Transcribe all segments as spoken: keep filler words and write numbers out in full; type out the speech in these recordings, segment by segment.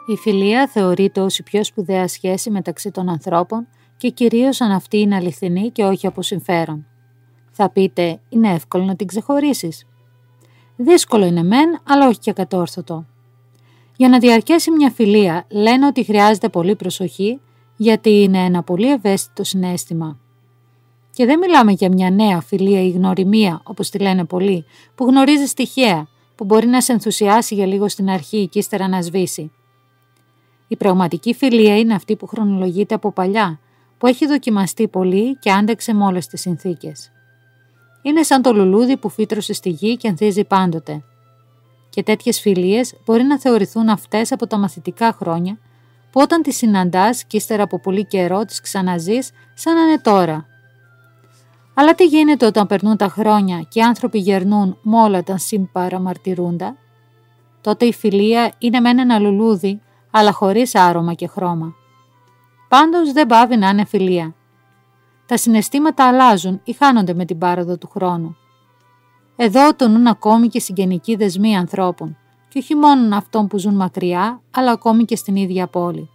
Η φιλία θεωρείται ως η πιο σπουδαία σχέση μεταξύ των ανθρώπων και κυρίως αν αυτή είναι αληθινή και όχι από συμφέρον. Θα πείτε, είναι εύκολο να την ξεχωρίσεις. Δύσκολο είναι μεν, αλλά όχι και ακατόρθωτο. Για να διαρκέσει μια φιλία, λένε ότι χρειάζεται πολύ προσοχή, γιατί είναι ένα πολύ ευαίσθητο συναίσθημα. Και δεν μιλάμε για μια νέα φιλία ή γνωριμία, όπως τη λένε πολλοί, που γνωρίζεις τυχαία, που μπορεί να σε ενθουσιάσει για λίγο στην αρχή και ύστερα να σβήσει. Η πραγματική φιλία είναι αυτή που χρονολογείται από παλιά, που έχει δοκιμαστεί πολύ και άντεξε με όλες τις συνθήκες. Είναι σαν το λουλούδι που φύτρωσε στη γη και ανθίζει πάντοτε. Και τέτοιες φιλίες μπορεί να θεωρηθούν αυτές από τα μαθητικά χρόνια, που όταν τις συναντάς και ύστερα από πολύ καιρό τις ξαναζείς σαν να είναι τώρα. Αλλά τι γίνεται όταν περνούν τα χρόνια και οι άνθρωποι γερνούν με όλα τα συμπαραμαρτυρούντα? Τότε η φιλία είναι μεν ένα λουλούδι, αλλά χωρίς άρωμα και χρώμα. Πάντως δεν πάβει να είναι φιλία. Τα συναισθήματα αλλάζουν ή χάνονται με την πάροδο του χρόνου. Εδώ τονούν ακόμη και συγγενικοί δεσμοί ανθρώπων, και όχι μόνο αυτών που ζουν μακριά, αλλά ακόμη και στην ίδια πόλη.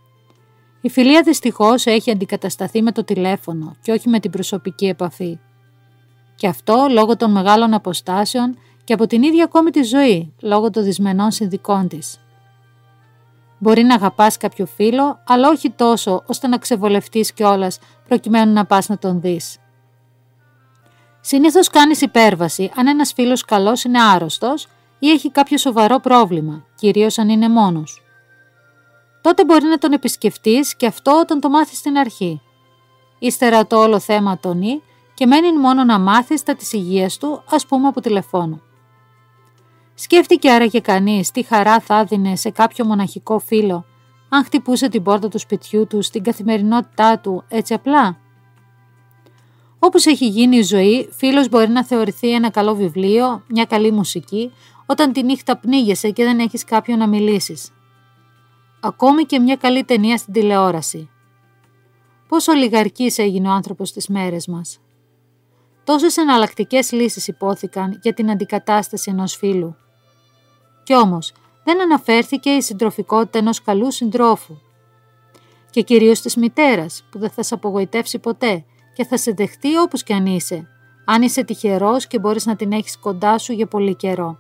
Η φιλία δυστυχώς έχει αντικατασταθεί με το τηλέφωνο και όχι με την προσωπική επαφή. Και αυτό λόγω των μεγάλων αποστάσεων και από την ίδια ακόμη τη ζωή, λόγω των δυσμενών συνδικών της. Μπορεί να αγαπάς κάποιο φίλο, αλλά όχι τόσο ώστε να ξεβολευτείς κιόλας προκειμένου να πας να τον δεις. Συνήθως κάνεις υπέρβαση αν ένας φίλος καλός είναι άρρωστος ή έχει κάποιο σοβαρό πρόβλημα, κυρίως αν είναι μόνος. Τότε μπορεί να τον επισκεφτείς και αυτό όταν το μάθεις στην αρχή. Ύστερα το όλο θέμα τονεί και μένει μόνο να μάθεις τα της υγείας του, ας πούμε από τηλεφώνου. Σκέφτηκε άραγε κανείς τι χαρά θα έδινε σε κάποιο μοναχικό φίλο αν χτυπούσε την πόρτα του σπιτιού του στην καθημερινότητά του έτσι απλά? Όπως έχει γίνει η ζωή, φίλος μπορεί να θεωρηθεί ένα καλό βιβλίο, μια καλή μουσική, όταν τη νύχτα πνίγεσαι και δεν έχεις κάποιον να μιλήσεις. Ακόμη και μια καλή ταινία στην τηλεόραση. Πόσο ολιγαρκής έγινε ο άνθρωπος στις μέρες μας. Τόσες εναλλακτικές λύσεις υπόθηκαν για την αντικατάσταση ενός φίλου. Κι όμως δεν αναφέρθηκε η συντροφικότητα ενός καλού συντρόφου. Και κυρίως της μητέρας που δεν θα σε απογοητεύσει ποτέ και θα σε δεχτεί όπως κι αν είσαι, αν είσαι τυχερός και μπορείς να την έχεις κοντά σου για πολύ καιρό.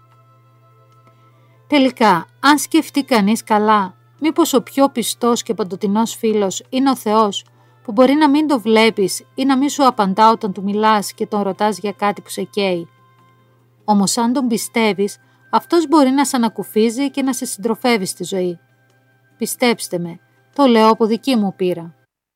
Τελικά, αν σκεφτεί κανείς καλά, μήπως ο πιο πιστός και παντοτινός φίλος είναι ο Θεός, που μπορεί να μην το βλέπεις ή να μην σου απαντά όταν του μιλάς και τον ρωτάς για κάτι που σε καίει. Όμως αν τον πιστεύεις, αυτός μπορεί να σε ανακουφίζει και να σε συντροφεύει στη ζωή. Πιστέψτε με, το λέω από δική μου πείρα.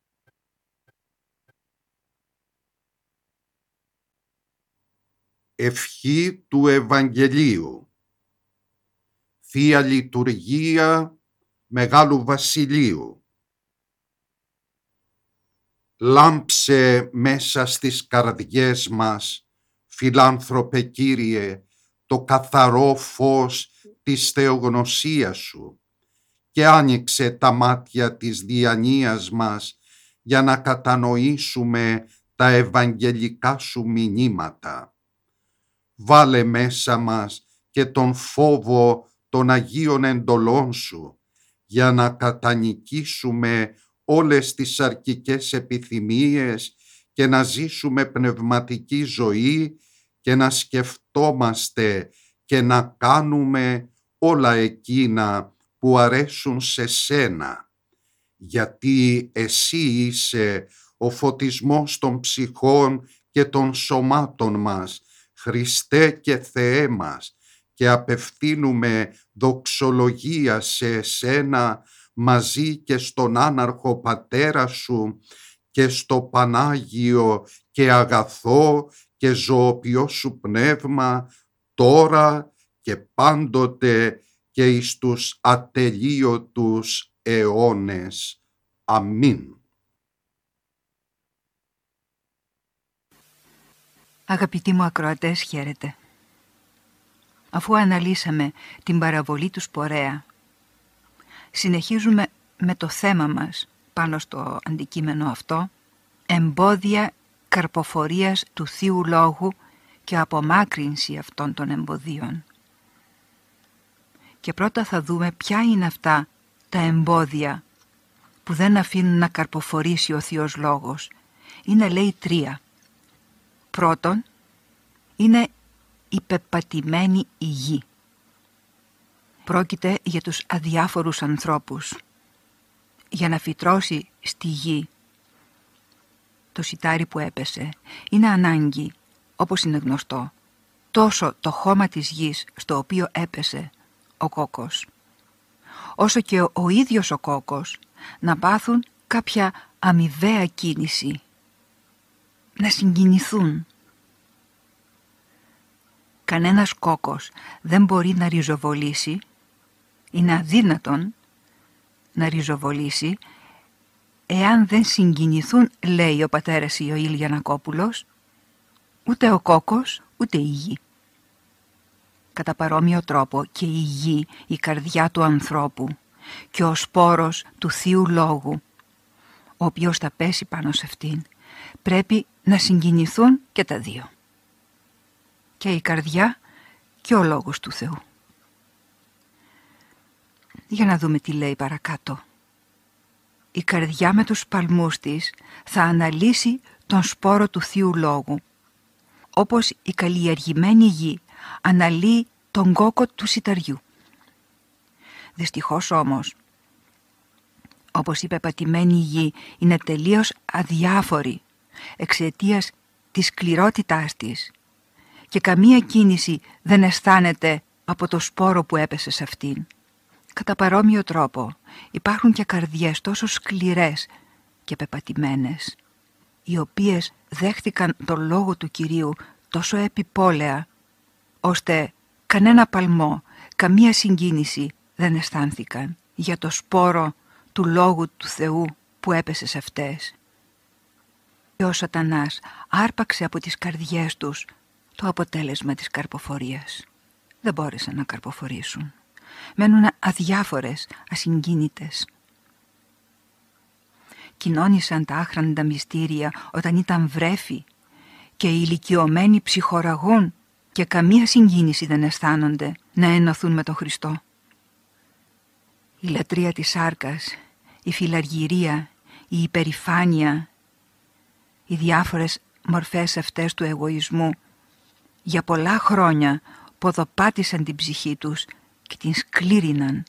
Ευχή του Ευαγγελίου. Θεία Λειτουργία Μεγάλου Βασιλείου. Λάμψε μέσα στις καρδιές μας, φιλάνθρωπε Κύριε, το καθαρό φως της θεογνωσίας Σου και άνοιξε τα μάτια της διανοίας μας για να κατανοήσουμε τα ευαγγελικά Σου μηνύματα. Βάλε μέσα μας και τον φόβο των Αγίων εντολών Σου για να κατανικήσουμε όλες τις σαρκικές επιθυμίες και να ζήσουμε πνευματική ζωή και να σκεφτόμαστε και να κάνουμε όλα εκείνα που αρέσουν σε Σένα, γιατί Εσύ είσαι ο φωτισμός των ψυχών και των σωμάτων μας, Χριστέ και Θεέ μας, και απευθύνουμε δοξολογία σε Εσένα μαζί και στον άναρχο Πατέρα Σου και στο Πανάγιο και αγαθό και ζωοποιό Σου Πνεύμα, τώρα και πάντοτε και εις τους ατελείωτους αιώνες. Αμήν. Αγαπητοί μου ακροατές, χαίρετε. Αφού αναλύσαμε την παραβολή του Σπορέα, συνεχίζουμε με το θέμα μας πάνω στο αντικείμενο αυτό, εμπόδια καρποφορίας του Θείου Λόγου και απομάκρυνση αυτών των εμποδίων. Και πρώτα θα δούμε ποια είναι αυτά Τα εμπόδια που δεν αφήνουν να καρποφορήσει ο Θείος Λόγος είναι, λέει, τρία. Πρώτον, είναι η πεπατημένη η γη. Πρόκειται για τους αδιάφορους ανθρώπους. Για να φυτρώσει στη γη το σιτάρι που έπεσε, είναι ανάγκη, όπως είναι γνωστό, τόσο το χώμα της γης στο οποίο έπεσε ο κόκκος, όσο και ο, ο ίδιος ο κόκκος να πάθουν κάποια αμοιβαία κίνηση, να συγκινηθούν. Κανένας κόκκος δεν μπορεί να ριζοβολήσει, είναι αδύνατον να ριζοβολήσει, εάν δεν συγκινηθούν, λέει ο πατέρας Ιωήλ Γιαννακόπουλος, ούτε ο κόκκος ούτε η γη. Κατά παρόμοιο τρόπο και η γη, η καρδιά του ανθρώπου και ο σπόρος του Θείου Λόγου, ο οποίος θα πέσει πάνω σε αυτήν, πρέπει να συγκινηθούν και τα δύο. Και η καρδιά και ο Λόγος του Θεού. Για να δούμε τι λέει παρακάτω. Η καρδιά με τους παλμούς της θα αναλύσει τον σπόρο του Θείου Λόγου, όπως η καλλιεργημένη γη αναλύει τον κόκκο του σιταριού. Δυστυχώς όμως, όπως η πεπατημένη γη είναι τελείως αδιάφορη εξαιτίας της σκληρότητάς της και καμία κίνηση δεν αισθάνεται από το σπόρο που έπεσε σε αυτήν. Κατά παρόμοιο τρόπο υπάρχουν και καρδιές τόσο σκληρές και πεπατημένες, οι οποίες δέχτηκαν τον λόγο του Κυρίου τόσο επιπόλαια, ώστε κανένα παλμό, καμία συγκίνηση δεν αισθάνθηκαν για το σπόρο του Λόγου του Θεού που έπεσε σε αυτές. Και ο Σατανάς άρπαξε από τις καρδιές τους το αποτέλεσμα της καρποφορίας. Δεν μπόρεσαν να καρποφορήσουν. Μένουν αδιάφορες, ασυγκίνητες. Κοινώνησαν τα άχραντα μυστήρια όταν ήταν βρέφη και οι ηλικιωμένοι ψυχοραγούν και καμία συγκίνηση δεν αισθάνονται να ενωθούν με τον Χριστό. Η λατρεία της σάρκας, η φιλαργυρία, η υπερηφάνεια, οι διάφορες μορφές αυτές του εγωισμού για πολλά χρόνια ποδοπάτησαν την ψυχή τους και την σκλήριναν.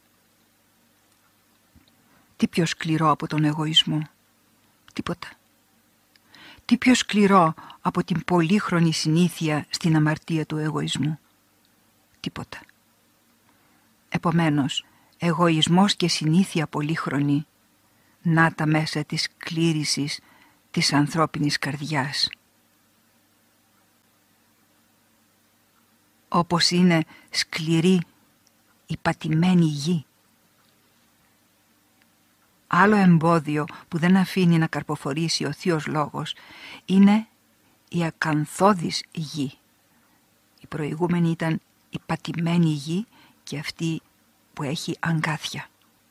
Τι πιο σκληρό από τον εγωισμό? Τίποτα. Τι πιο σκληρό από την πολύχρονη συνήθεια στην αμαρτία του εγωισμού? Τίποτα. Επομένως, εγωισμός και συνήθεια πολύχρονη, να τα μέσα της κλήρησης της ανθρώπινης καρδιάς. Όπως είναι σκληρή η πατημένη γη. Άλλο εμπόδιο που δεν αφήνει να καρποφορήσει ο Θείος Λόγος είναι η ακανθώδης γη. Η προηγούμενη ήταν η πατημένη γη και αυτή που έχει αγκάθια.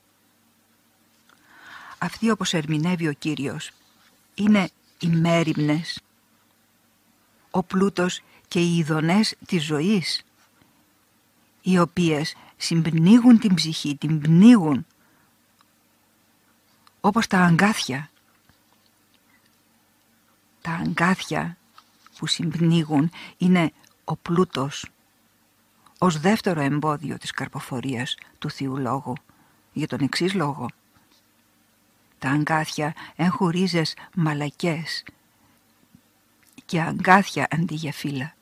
Αυτή, όπως ερμηνεύει ο Κύριος, είναι οι μέριμνες, ο πλούτος και οι ειδονές της ζωής, οι οποίες συμπνίγουν την ψυχή, την πνίγουν, όπως τα αγκάθια. Τα αγκάθια που συμπνίγουν είναι ο πλούτος, ως δεύτερο εμπόδιο της καρποφορίας του Θείου Λόγου, για τον εξής λόγο. Τα αγκάθια έχουν ρίζες μαλακές και αγκάθια αντί για φύλλα.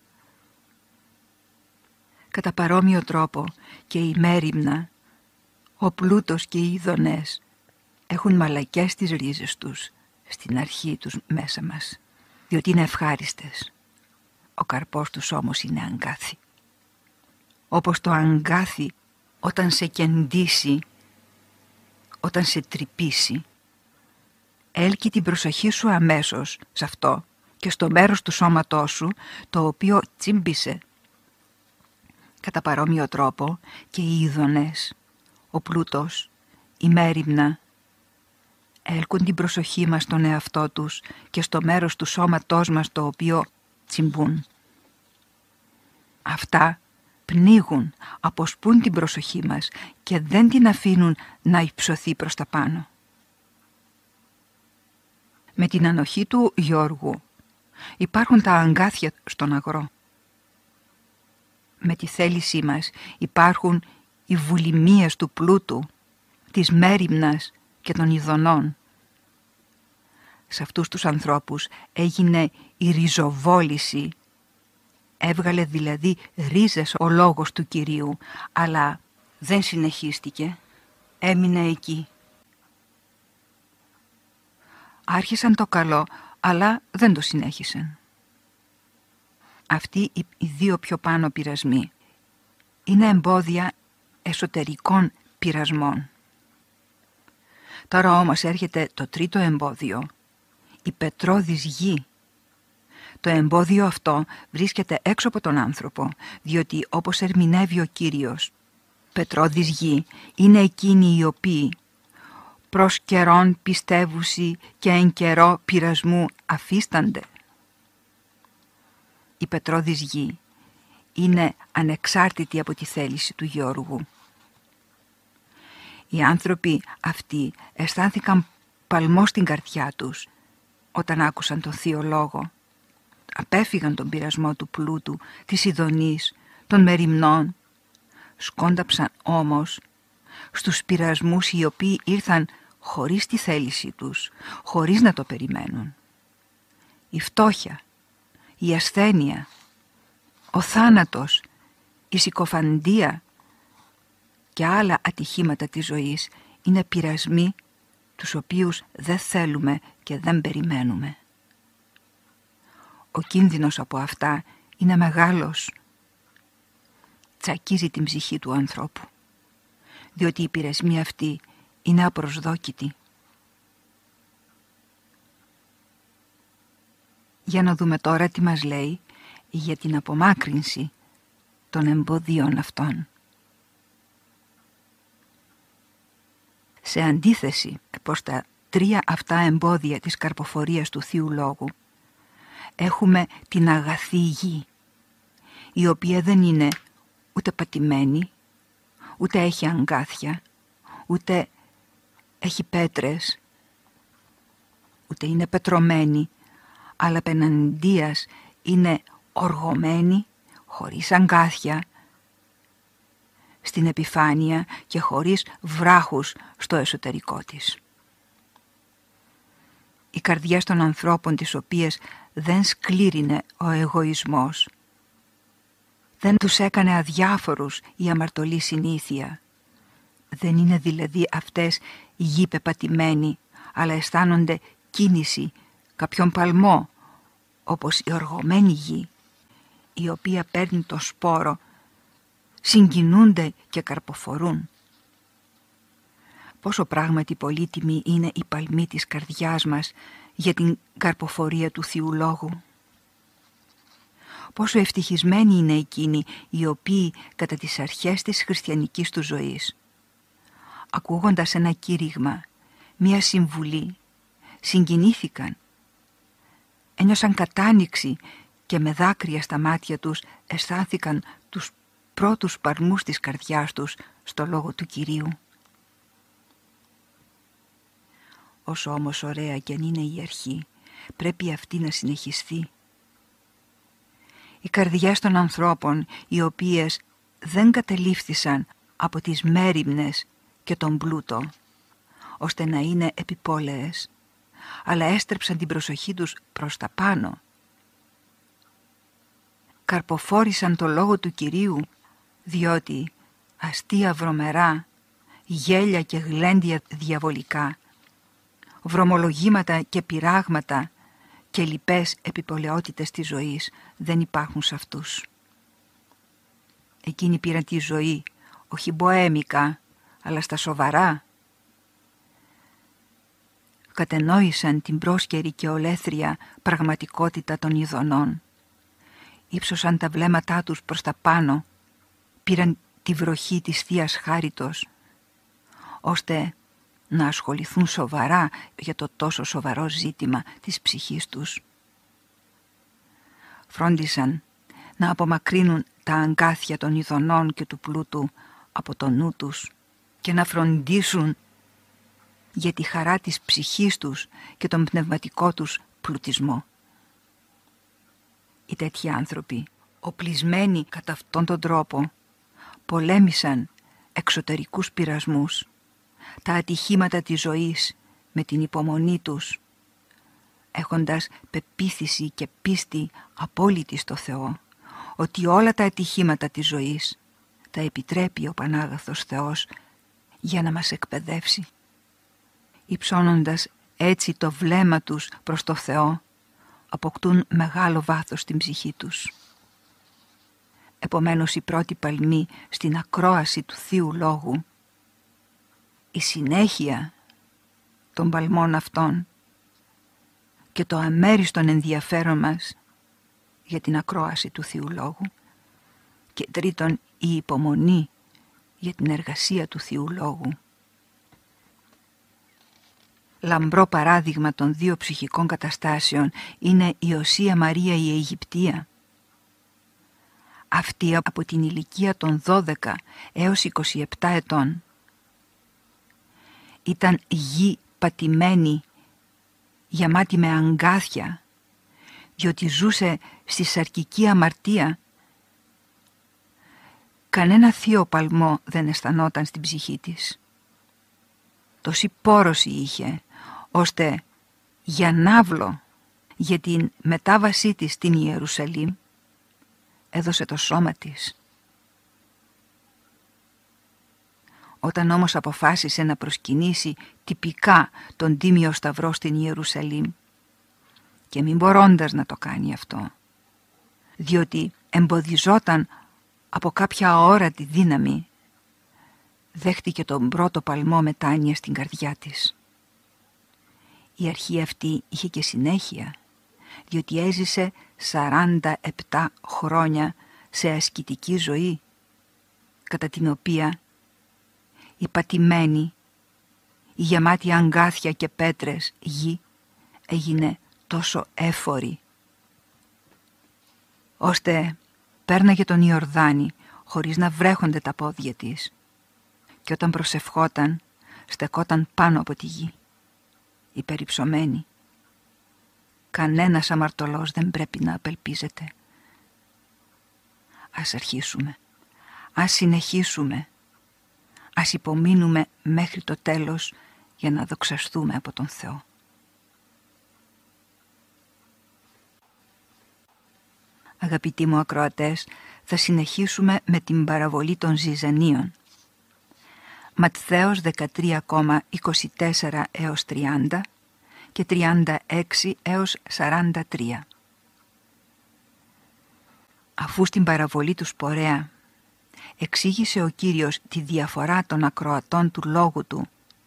Κατά παρόμοιο τρόπο και η μέριμνα, ο πλούτος και οι ειδονές έχουν μαλακές τις ρίζες τους στην αρχή τους μέσα μας, διότι είναι ευχάριστες. Ο καρπός τους όμως είναι αγκάθι. Όπως το αγκάθι όταν σε κεντήσει, όταν σε τρυπήσει, έλκει την προσοχή σου αμέσως σε αυτό και στο μέρος του σώματός σου το οποίο τσίμπησε. Κατά παρόμοιο τρόπο και οι ειδονές, ο πλούτος, η μέριμνα, έλκουν την προσοχή μας στον εαυτό τους και στο μέρος του σώματός μας το οποίο τσιμπούν. Αυτά πνίγουν, αποσπούν την προσοχή μας και δεν την αφήνουν να υψωθεί προς τα πάνω. Με την ανοχή του Γιώργου υπάρχουν τα αγκάθια στον αγρό. Με τη θέλησή μας υπάρχουν οι βουλημίες του πλούτου, της μέριμνας και των ειδονών. Σε αυτούς τους ανθρώπους έγινε η ριζοβόληση. Έβγαλε δηλαδή ρίζες ο λόγος του Κυρίου, αλλά δεν συνεχίστηκε, έμεινε εκεί. Άρχισαν το καλό, αλλά δεν το συνέχισαν. Αυτοί οι δύο πιο πάνω πειρασμοί είναι εμπόδια εσωτερικών πειρασμών. Τώρα όμως έρχεται το τρίτο εμπόδιο, η πετρώδης γη. Το εμπόδιο αυτό βρίσκεται έξω από τον άνθρωπο, διότι όπως ερμηνεύει ο Κύριος, πετρώδης γη είναι εκείνοι οι οποίοι προς καιρόν πιστεύουσι και εν καιρό πειρασμού αφίστανται. Η πετρώδης γη είναι ανεξάρτητη από τη θέληση του Γιώργου. Οι άνθρωποι αυτοί αισθάνθηκαν παλμό στην καρδιά τους όταν άκουσαν τον Θείο Λόγο. Απέφυγαν τον πειρασμό του πλούτου, της ειδονής, των μεριμνών. Σκόνταψαν όμως στους πειρασμούς οι οποίοι ήρθαν χωρίς τη θέληση τους, χωρίς να το περιμένουν. Η φτώχεια, η ασθένεια, ο θάνατος, η συκοφαντία και άλλα ατυχήματα της ζωής είναι πειρασμοί τους οποίους δεν θέλουμε και δεν περιμένουμε. Ο κίνδυνος από αυτά είναι μεγάλος. Τσακίζει την ψυχή του ανθρώπου, διότι οι πειρασμοί αυτοί είναι απροσδόκητοι. Για να δούμε τώρα τι μας λέει για την απομάκρυνση των εμποδίων αυτών. Σε αντίθεση προς τα τρία αυτά εμπόδια της καρποφορίας του Θείου Λόγου, έχουμε την αγαθή γη, η οποία δεν είναι ούτε πατημένη, ούτε έχει αγκάθια, ούτε έχει πέτρες, ούτε είναι πετρωμένη, αλλά πεναντίας είναι οργωμένη, χωρίς αγκάθια, στην επιφάνεια και χωρίς βράχους στο εσωτερικό της. Οι καρδιές των ανθρώπων τις οποίες δεν σκλήρινε ο εγωισμός, δεν τους έκανε αδιάφορους η αμαρτωλή συνήθεια. Δεν είναι δηλαδή αυτές γη πεπατημένοι, αλλά αισθάνονται κίνηση, κάποιον παλμό, όπως η οργωμένη γη, η οποία παίρνει το σπόρο, συγκινούνται και καρποφορούν. Πόσο πράγματι πολύτιμη είναι η παλμή της καρδιάς μας για την καρποφορία του Θείου Λόγου. Πόσο ευτυχισμένοι είναι εκείνοι οι οποίοι κατά τις αρχές της χριστιανικής του ζωής, ακούγοντας ένα κήρυγμα, μία συμβουλή, συγκινήθηκαν, ένιωσαν κατάνοιξη και με δάκρυα στα μάτια τους αισθάνθηκαν τους πρώτους παλμούς της καρδιάς τους στο λόγο του Κυρίου. Όσο όμως ωραία κι αν είναι η αρχή, πρέπει αυτή να συνεχιστεί. Οι καρδιές των ανθρώπων, οι οποίες δεν κατελήφθησαν από τις μέριμνες και τον πλούτο, ώστε να είναι επιπόλαιες, αλλά έστρεψαν την προσοχή τους προς τα πάνω. Καρποφόρησαν το λόγο του Κυρίου, διότι αστεία βρωμερά, γέλια και γλέντια διαβολικά, βρωμολογήματα και πειράγματα και λοιπές επιπολαιότητες της ζωής δεν υπάρχουν σε αυτούς. Εκείνοι πήραν τη ζωή, όχι μποέμικα, αλλά στα σοβαρά. Κατενόησαν την πρόσκαιρη και ολέθρια πραγματικότητα των ειδονών. Ήψωσαν τα βλέμματά τους προς τα πάνω, πήραν τη βροχή της Θείας Χάριτος, ώστε να ασχοληθούν σοβαρά για το τόσο σοβαρό ζήτημα της ψυχής τους. Φρόντισαν να απομακρύνουν τα αγκάθια των ειδονών και του πλούτου από το νου τους και να φροντίσουν για τη χαρά της ψυχής τους και τον πνευματικό τους πλουτισμό. Οι τέτοιοι άνθρωποι, οπλισμένοι κατά αυτόν τον τρόπο, πολέμησαν εξωτερικούς πειρασμούς, τα ατυχήματα της ζωής με την υπομονή τους, έχοντας πεποίθηση και πίστη απόλυτη στο Θεό, ότι όλα τα ατυχήματα της ζωής τα επιτρέπει ο Πανάγαθος Θεός για να μας εκπαιδεύσει. Υψώνοντας έτσι το βλέμμα τους προς το Θεό, αποκτούν μεγάλο βάθος στην ψυχή τους. Επομένως η πρώτη παλμή στην ακρόαση του Θείου Λόγου, η συνέχεια των παλμών αυτών και το αμέριστον ενδιαφέρον μας για την ακρόαση του Θείου Λόγου, και τρίτον η υπομονή για την εργασία του Θείου Λόγου. Λαμπρό παράδειγμα των δύο ψυχικών καταστάσεων είναι η Οσία Μαρία η Αιγυπτία. Αυτή από την ηλικία των δώδεκα έως είκοσι επτά ετών ήταν γη πατημένη, γεμάτη με αγκάθια, διότι ζούσε στη σαρκική αμαρτία. Κανένα θείο παλμό δεν αισθανόταν στην ψυχή της. Τόση πόρωση είχε, ώστε για ναύλο για την μετάβασή της στην Ιερουσαλήμ έδωσε το σώμα της. Όταν όμως αποφάσισε να προσκυνήσει τυπικά τον Τίμιο Σταυρό στην Ιερουσαλήμ, και μην μπορώντας να το κάνει αυτό, διότι εμποδιζόταν από κάποια αόρατη δύναμη, δέχτηκε τον πρώτο παλμό μετάνοια στην καρδιά της. Η αρχή αυτή είχε και συνέχεια, διότι έζησε σαράντα επτά χρόνια σε ασκητική ζωή, κατά την οποία η πατημένη, η γεμάτη αγκάθια και πέτρες γη έγινε τόσο έφορη, ώστε πέρναγε τον Ιορδάνη χωρίς να βρέχονται τα πόδια της, και όταν προσευχόταν στεκόταν πάνω από τη γη, υπερυψωμένη. Κανένας αμαρτωλός δεν πρέπει να απελπίζεται. Ας αρχίσουμε, ας συνεχίσουμε, ας υπομείνουμε μέχρι το τέλος για να δοξαστούμε από τον Θεό. Αγαπητοί μου ακροατές, θα συνεχίσουμε με την παραβολή των Ζυζανίων. Ματθαίος δεκατρία, είκοσι τέσσερα έως τριάντα και τριάντα έξι έως σαράντα τρία. Αφού στην παραβολή του Σπορέα εξήγησε ο Κύριος τη διαφορά των ακροατών του λόγου του,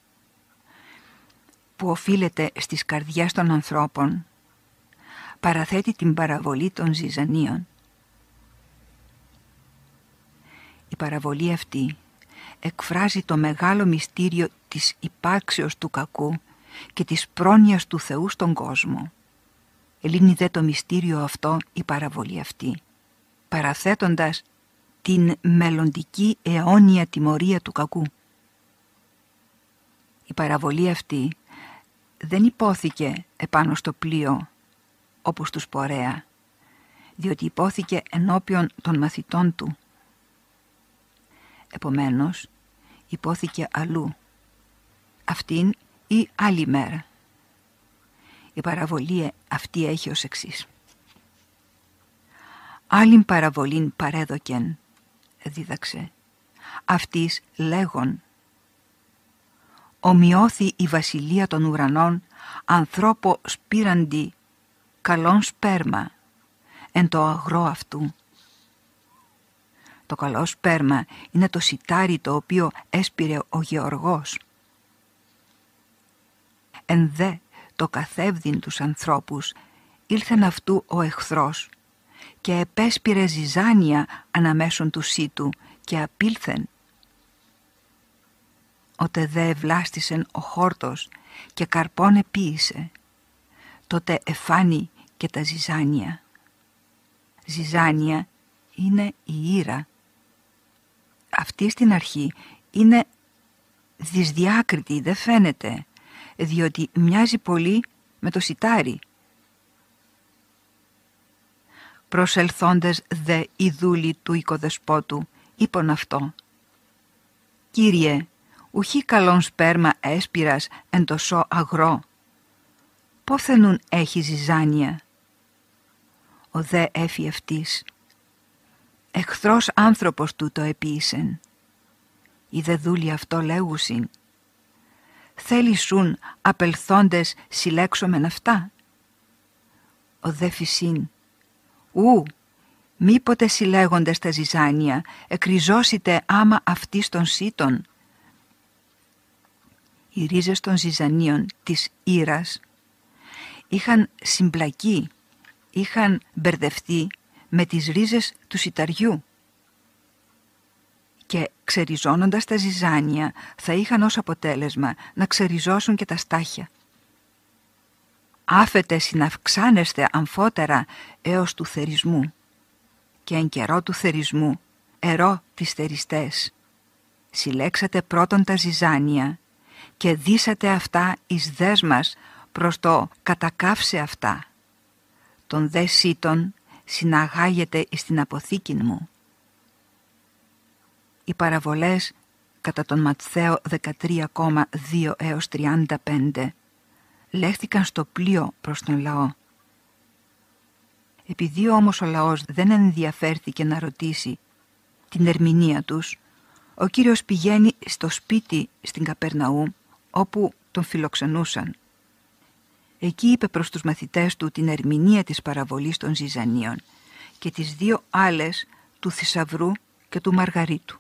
που οφείλεται στις καρδιές των ανθρώπων, παραθέτει την παραβολή των Ζυζανίων. Η παραβολή αυτή εκφράζει το μεγάλο μυστήριο της υπάρξεως του κακού και της πρόνοιας του Θεού στον κόσμο. Ελύνει δε το μυστήριο αυτό η παραβολή αυτή, παραθέτοντας την μελλοντική αιώνια τιμωρία του κακού. Η παραβολή αυτή δεν υπόθηκε επάνω στο πλοίο όπως του Σπορέα, διότι υπόθηκε ενώπιον των μαθητών του. Επομένως, υπόθηκε αλλού, αυτήν ή άλλη μέρα. Η παραβολή αυτή έχει ως εξής. Άλλην παραβολήν παρέδοκεν, δίδαξε, αυτής λέγον, ομοιώθη η βασιλεία των ουρανών ανθρώπο σπήραντι καλόν σπέρμα εν το αγρό αυτού. Το καλό σπέρμα είναι το σιτάρι το οποίο έσπηρε ο γεωργός. Εν δε το καθεύδιν τους ανθρώπους ήλθεν αυτού ο εχθρός και επέσπηρε ζυζάνια αναμέσων του σύτου και απήλθεν. Ότε δε ευλάστησεν ο χόρτος και καρπόν επίησε, τότε εφάνει και τα ζυζάνια. Ζυζάνια είναι η ήρα. Αυτή στην αρχή είναι δυσδιάκριτη, δεν φαίνεται, διότι μοιάζει πολύ με το σιτάρι. Προσελθόντες δε οι δούλοι του οικοδεσπότου, είπον αυτό. «Κύριε, ουχή καλόν σπέρμα έσπυρας εν το σώ αγρό. Πόθενουν έχει ζυζάνια». Ο δε έφη αυτής. «Εχθρός άνθρωπος του το επίησεν». Οι δε δούλοι αυτό λέγουσιν. «Θέλησουν απελθόντες συλλέξομεν αυτά». Ο δε φυσίν. «Ου, μήποτε συλλέγοντες τα ζυζάνια, εκριζώσετε άμα αυτής των σύτων». Οι ρίζες των ζυζανίων της ήρας είχαν συμπλακεί, είχαν μπερδευτεί με τις ρίζες του σιταριού και ξεριζώνοντας τα ζυζάνια θα είχαν ως αποτέλεσμα να ξεριζώσουν και τα στάχια. Άφετε συναυξάνεστε αμφότερα έως του θερισμού και εν καιρό του θερισμού ερώ τις θεριστές. Συλλέξατε πρώτον τα ζυζάνια και δίσατε αυτά εις δέσμας προς το κατακάυσε αυτά. Τον δε σύτων συναγάγεται εις την αποθήκην μου. Οι παραβολές κατά τον Ματθαίο δεκατρία δύο έως τριάντα πέντε λέχθηκαν στο πλοίο προς τον λαό. Επειδή όμως ο λαός δεν ενδιαφέρθηκε να ρωτήσει την ερμηνεία τους, ο Κύριος πηγαίνει στο σπίτι στην Καπερναούμ όπου τον φιλοξενούσαν. Εκεί είπε προς τους μαθητές του την ερμηνεία της παραβολής των ζυζανίων και τις δύο άλλες του θησαυρού και του Μαργαρίτου.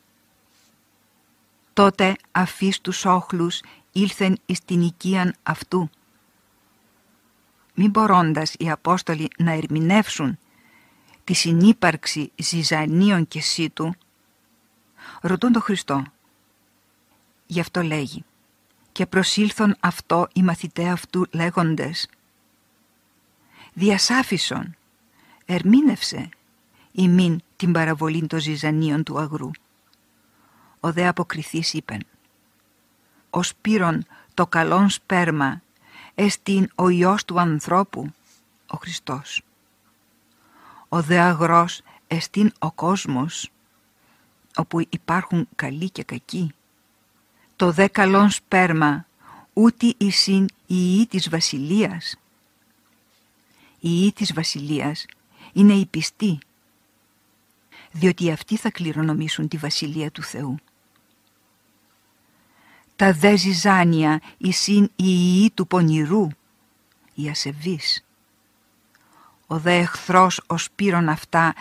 Τότε αφής τους όχλους ήλθεν εις την οικίαν αυτού. Μη μπορώντας οι Απόστολοι να ερμηνεύσουν τη συνύπαρξη ζυζανίων και σύτου, ρωτούν τον Χριστό. Γι' αυτό λέγει «Και προσήλθον αυτό οι μαθηταί αυτού λέγοντες, διασάφισον, ερμήνευσε ημίν την παραβολή των ζυζανίων του αγρού». Ο δε αποκριθής είπεν «Ως πήρον το καλόν σπέρμα εστίν ο Υιός του ανθρώπου, ο Χριστός. Ο δε αγρός εστίν ο κόσμος, όπου υπάρχουν καλοί και κακοί. Το δε καλόν σπέρμα ούτι εισήν η Υιή της Βασιλείας. Η Υιή της Βασιλείας είναι οι πιστοί, διότι αυτοί θα κληρονομήσουν τη Βασιλεία του Θεού. Τα δε ζυζάνια εισήν η Υιή του πονηρού, οι ασεβείς. Ο δε εχθρός ως πήρον αυτά